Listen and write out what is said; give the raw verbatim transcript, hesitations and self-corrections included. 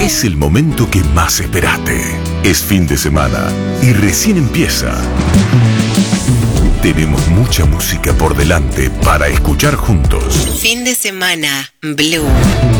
Es el momento que más esperaste. Es fin de semana y recién empieza. Tenemos mucha música por delante para escuchar juntos. Fin de semana, Blue.